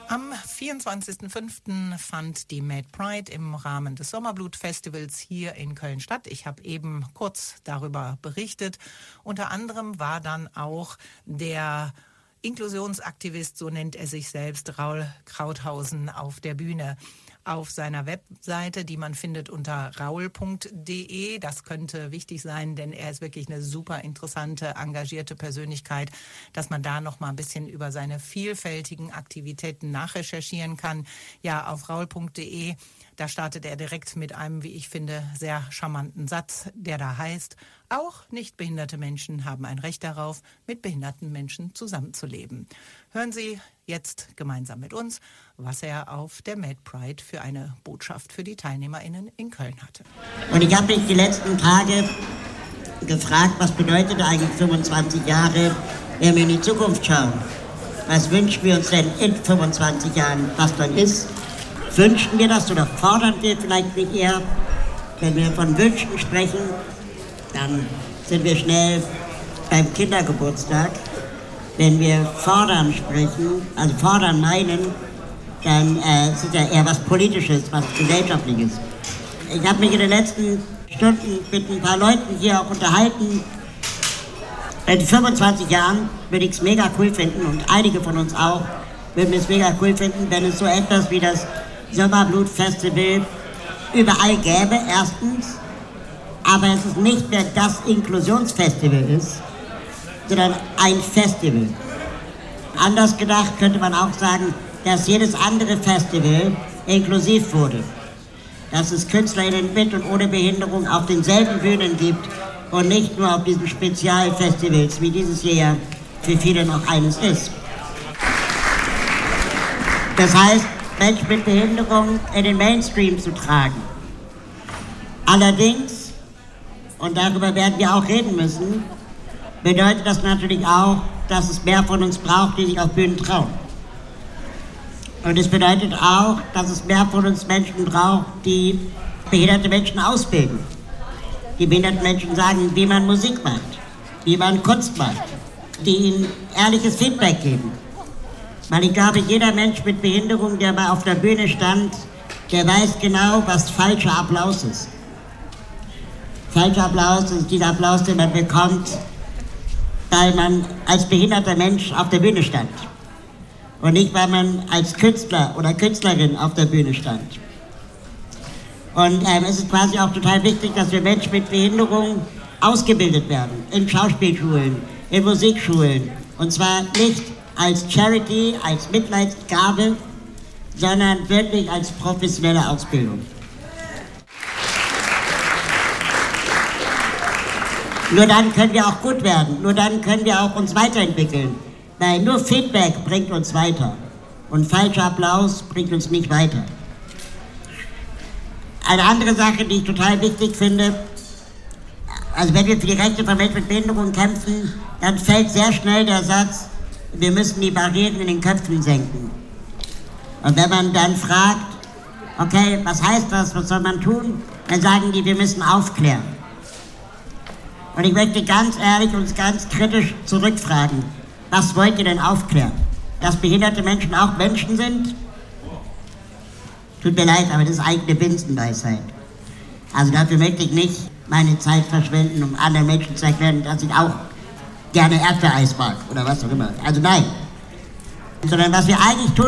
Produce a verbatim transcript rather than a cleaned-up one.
Am vierundzwanzigsten fünften fand die Made Pride im Rahmen des Sommerblut-Festivals hier in Köln statt. Ich habe eben kurz darüber berichtet. Unter anderem war dann auch der Inklusionsaktivist, so nennt er sich selbst, Raul Krauthausen, auf der Bühne. Auf seiner Webseite, die man findet unter raul punkt de. Das könnte wichtig sein, denn er ist wirklich eine super interessante, engagierte Persönlichkeit, dass man da noch mal ein bisschen über seine vielfältigen Aktivitäten nachrecherchieren kann. Ja, auf raul punkt de, da startet er direkt mit einem, wie ich finde, sehr charmanten Satz, der da heißt: Auch nicht behinderte Menschen haben ein Recht darauf, mit behinderten Menschen zusammenzuleben. Hören Sie jetzt gemeinsam mit uns, was er auf der Made Pride für eine Botschaft für die TeilnehmerInnen in Köln hatte. Und ich habe mich die letzten Tage gefragt, was bedeutet eigentlich fünfundzwanzig Jahre, wenn wir in die Zukunft schauen? Was wünschen wir uns denn in fünfundzwanzig Jahren, was dann ist? Wünschen wir das oder fordern wir vielleicht nicht eher? Wenn wir von Wünschen sprechen, dann sind wir schnell beim Kindergeburtstag. Wenn wir fordern sprechen, also fordern meinen, dann äh, ist es ja eher was Politisches, was Gesellschaftliches. Ich habe mich in den letzten Stunden mit ein paar Leuten hier auch unterhalten. In fünfundzwanzig Jahren würde ich es mega cool finden, und einige von uns auch würden es mega cool finden, wenn es so etwas wie das Sommerblut-Festival überall gäbe, erstens. Aber es ist nicht mehr das Inklusionsfestival ist, sondern ein Festival. Anders gedacht könnte man auch sagen, dass jedes andere Festival inklusiv wurde. Dass es KünstlerInnen mit und ohne Behinderung auf denselben Bühnen gibt und nicht nur auf diesen Spezialfestivals, wie dieses Jahr für viele noch eines ist. Das heißt, Menschen mit Behinderung in den Mainstream zu tragen. Allerdings, und darüber werden wir auch reden müssen, bedeutet das natürlich auch, dass es mehr von uns braucht, die sich auf Bühnen trauen. Und es bedeutet auch, dass es mehr von uns Menschen braucht, die behinderte Menschen ausbilden. Die behinderten Menschen sagen, wie man Musik macht, wie man Kunst macht, die ihnen ehrliches Feedback geben. Weil ich glaube, jeder Mensch mit Behinderung, der mal auf der Bühne stand, der weiß genau, was falscher Applaus ist. Falscher Applaus ist dieser Applaus, den man bekommt, weil man als behinderter Mensch auf der Bühne stand. Und nicht, weil man als Künstler oder Künstlerin auf der Bühne stand. Und ähm, es ist quasi auch total wichtig, dass wir Menschen mit Behinderung ausgebildet werden. In Schauspielschulen, in Musikschulen. Und zwar nicht als Charity, als Mitleidsgabe, sondern wirklich als professionelle Ausbildung. Nur dann können wir auch gut werden, nur dann können wir auch uns weiterentwickeln. Weil nur Feedback bringt uns weiter und falscher Applaus bringt uns nicht weiter. Eine andere Sache, die ich total wichtig finde, also wenn wir für die Rechte von Menschen mit Behinderung kämpfen, dann fällt sehr schnell der Satz, wir müssen die Barrieren in den Köpfen senken. Und wenn man dann fragt, okay, was heißt das, was soll man tun, dann sagen die, wir müssen aufklären. Und ich möchte ganz ehrlich und ganz kritisch zurückfragen, was wollt ihr denn aufklären? Dass behinderte Menschen auch Menschen sind? Tut mir leid, aber das ist eigentlich eine Binsenweisheit. Also dafür möchte ich nicht meine Zeit verschwenden, um anderen Menschen zu erklären, dass ich auch gerne Erdbeereis mag oder was auch immer. Also nein. Sondern was wir eigentlich tun,